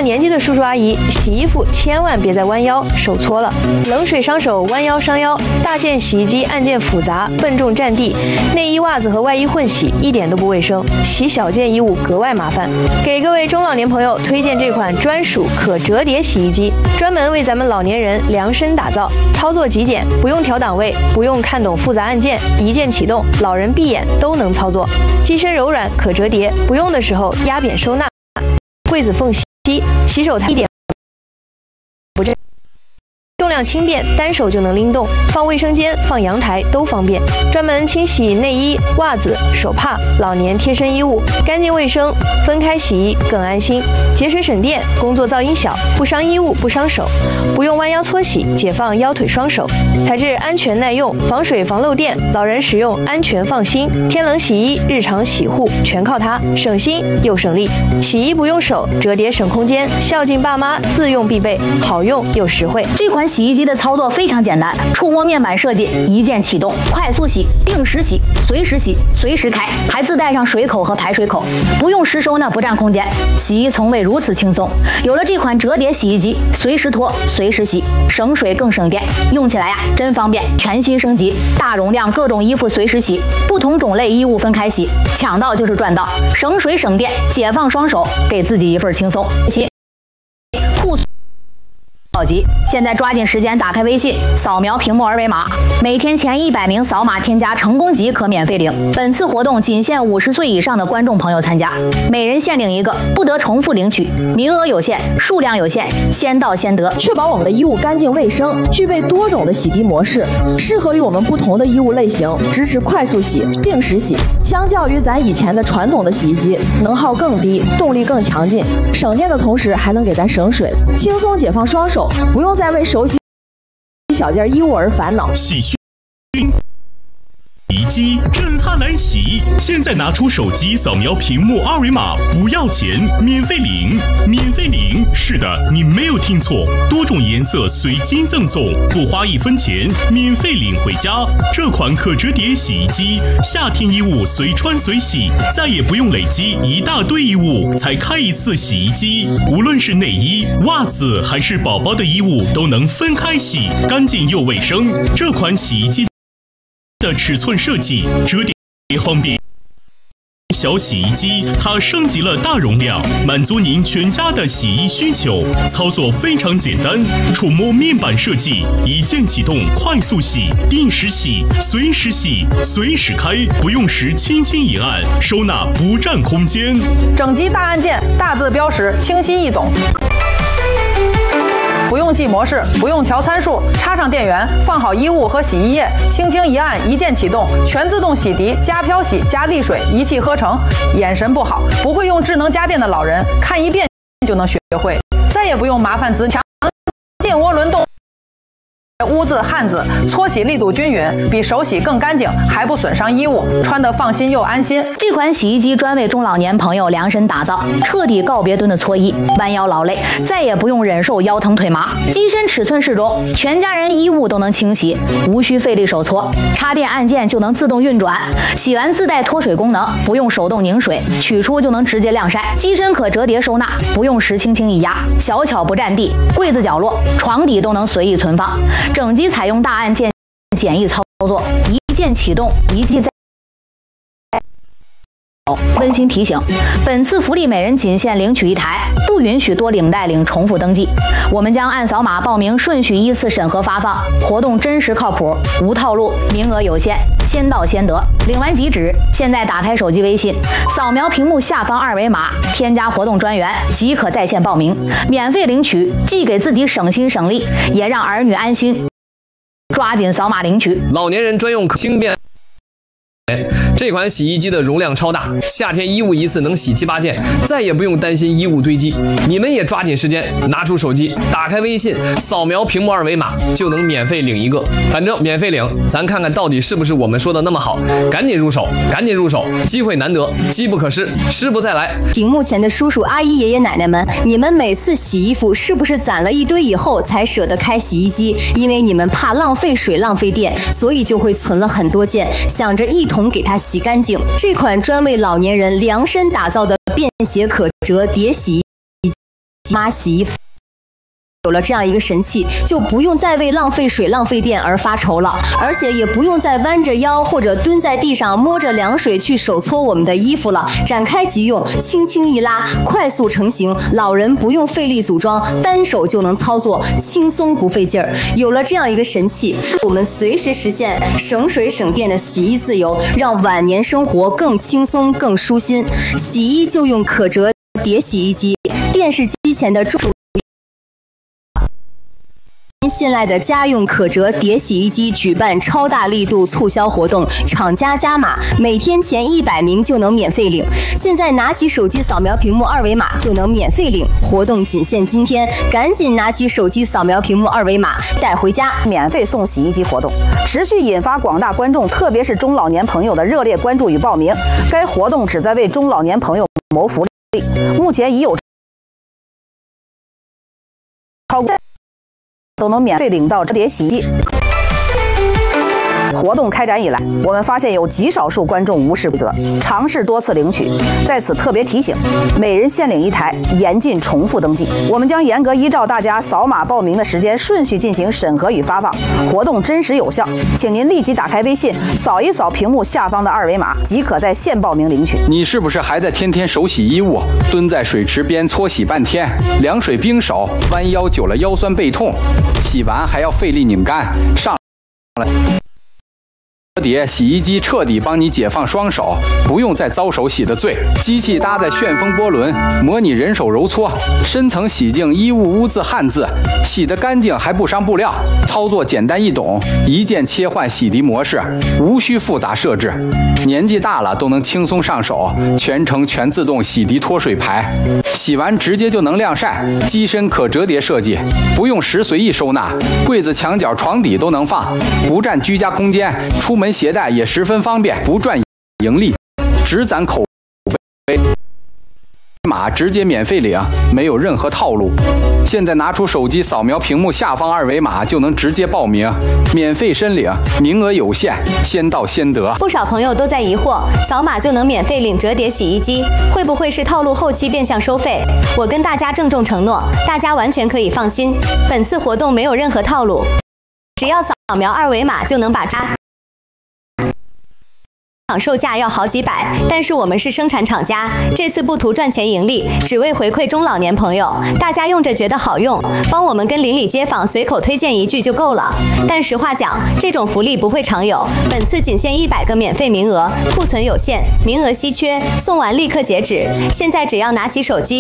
年纪的叔叔阿姨，洗衣服千万别再弯腰，手搓了，冷水伤手，弯腰伤腰。大件洗衣机按键复杂，笨重占地，内衣、袜子和外衣混洗，一点都不卫生。洗小件衣物格外麻烦。给各位中老年朋友推荐这款专属可折叠洗衣机，专门为咱们老年人量身打造，操作极简，不用调档位，不用看懂复杂按键，一键启动，老人闭眼都能操作。机身柔软，可折叠，不用的时候压扁收纳，柜子缝隙，洗手台一点不震。重量轻便，单手就能拎动，放卫生间、放阳台都方便。专门清洗内衣、袜子、手帕、老年贴身衣物，干净卫生，分开洗衣更安心，节水省电，工作噪音小，不伤衣物不伤手，不用弯腰搓洗，解放腰腿双手。材质安全耐用，防水防漏电，老人使用安全放心。天冷洗衣、日常洗护全靠它，省心又省力。洗衣不用手，折叠省空间，孝敬爸妈自用必备，好用又实惠。 这款洗衣机的操作非常简单，触摸面板设计，一键启动，快速洗，定时洗，随时洗，随时开，还自带上水口和排水口，不用实收呢，不占空间。洗衣从未如此轻松。有了这款折叠洗衣机，随时脱，随时洗，省水更省电，用起来呀真方便。全新升级，大容量各种衣服随时洗，不同种类衣物分开洗，抢到就是赚到，省水省电，解放双手，给自己一份轻松。着急，现在抓紧时间打开微信，扫描屏幕二维码，每天前100名扫码添加成功即可免费领。本次活动仅限50岁以上的观众朋友参加，每人限领一个，不得重复领取，名额有限，数量有限，先到先得。 确保我们的衣物干净卫生，具备多种的洗涤模式，适合于我们不同的衣物类型，支持快速洗、定时洗。相较于咱以前的传统的洗衣机，能耗更低，动力更强劲，省电的同时还能给咱省水，轻松解放双手。不用再为手洗小件衣物而烦恼。 洗洗衣机震撼来洗，现在拿出手机扫描屏幕二维码，不要钱，免费领，免费领。是的，你没有听错，多种颜色随机赠送，不花1分钱，免费领回家。这款可折叠洗衣机，夏天衣物随穿随洗，再也不用累积一大堆衣物才开一次洗衣机。无论是内衣、袜子还是宝宝的衣物，都能分开洗，干净又卫生。这款洗衣机的尺寸设计，折叠方便。小洗衣机它升级了大容量，满足您全家的洗衣需求。操作非常简单，触摸面板设计，一键启动，快速洗，定时洗，随时洗，随时开，不用时轻轻一按，收纳不占空间。 整机大按键，大字标识，清晰易懂。不用记模式，不用调参数，插上电源，放好衣物和洗衣液，轻轻一按，一键启动，全自动洗涤、加漂洗、加沥水，一气呵成。眼神不好，不会用智能家电的老人，看一遍就能学会，再也不用麻烦强劲涡轮动污渍汗渍，搓洗力度均匀，比手洗更干净，还不损伤衣物，穿得放心又安心。 这款洗衣机专为中老年朋友量身打造，彻底告别蹲的搓衣、弯腰劳累，再也不用忍受腰疼腿麻。机身尺寸适中，全家人衣物都能清洗，无需费力手搓，插电按键就能自动运转。洗完自带脱水功能，不用手动拧水，取出就能直接晾晒。机身可折叠收纳，不用时轻轻一压，小巧不占地，柜子角落、床底都能随意存放。整机采用大按键简易操作，一键启动，一键再温馨提醒，本次福利每人仅限领取1台，不允许多领带领重复登记。我们将按扫码报名顺序依次审核发放，活动真实靠谱，无套路，名额有限，先到先得。领完即止。现在打开手机微信，扫描屏幕下方二维码，添加活动专员即可在线报名，免费领取，既给自己省心省力，也让儿女安心。抓紧扫码领取。 老年人专用轻便。这款洗衣机的容量超大，夏天衣物一次能洗7、8件，再也不用担心衣物堆积。你们也抓紧时间，拿出手机，打开微信，扫描屏幕二维码，就能免费领一个。反正免费领，咱看看到底是不是我们说的那么好。赶紧入手，赶紧入手，机会难得，机不可失，失不再来。 屏幕前的叔叔阿姨、爷爷奶奶们，你们每次洗衣服是不是攒了一堆以后才舍得开洗衣机？因为你们怕浪费水、浪费电，所以就会存了很多件，想着一同给它洗干净。这款专为老年人量身打造的便携可折叠洗衣机洗衣服。有了这样一个神器，就不用再为浪费水、浪费电而发愁了，而且也不用再弯着腰或者蹲在地上摸着凉水去手搓我们的衣服了。展开即用，轻轻一拉，快速成型。老人不用费力组装，单手就能操作，轻松不费劲儿。有了这样一个神器，我们随时实现省水省电的洗衣自由，让晚年生活更轻松、更舒心。洗衣就用可折叠洗衣机，电视机前的信赖的家用可折叠洗衣机举办超大力度促销活动，厂家加码，每天前100名就能免费领。现在拿起手机扫描屏幕2维码就能免费领，活动仅限今天，赶紧拿起手机扫描屏幕2维码带回家。 免费送洗衣机活动持续引发广大观众，特别是中老年朋友的热烈关注与报名。该活动旨在为中老年朋友谋福利，目前已有超过都能免费领到折叠洗衣机。活动开展以来，我们发现有极少数观众无视规则，尝试多次领取。在此特别提醒，每人限领1台，严禁重复登记。我们将严格依照大家扫码报名的时间顺序进行审核与发放，活动真实有效。请您立即打开微信，扫一扫屏幕下方的2维码，即可在线报名领取。 你是不是还在天天手洗衣物，蹲在水池边搓洗半天，凉水冰手，弯腰久了腰酸背痛，洗完还要费力拧干，上来折叠洗衣机彻底帮你解放双手，不用再遭手洗的罪。机器搭载旋风波轮，模拟人手揉搓，深层洗净衣物污渍汗渍，洗得干净还不伤布料。操作简单易懂，一键切换洗涤模式，无需复杂设置。年纪大了都能轻松上手，全程全自动洗涤脱水排，洗完直接就能晾晒。机身可折叠设计，不用时随意收纳，柜子、墙角、床底都能放，不占居家空间。出门携带也十分方便，不赚盈利，只攒口碑。码直接免费领，没有任何套路。现在拿出手机扫描屏幕下方2维码就能直接报名，免费申领，名额有限，先到先得。 不少朋友都在疑惑，扫码就能免费领折叠洗衣机，会不会是套路后期变相收费？我跟大家郑重承诺，大家完全可以放心，本次活动没有任何套路，只要扫描2维码就能把售价要好几百，但是我们是生产厂家，这次不图赚钱盈利，只为回馈中老年朋友，大家用着觉得好用，帮我们跟邻里街坊随口推荐一句就够了。但实话讲，这种福利不会常有，本次仅限100个免费名额，库存有限，名额稀缺，送完立刻截止。现在只要拿起手机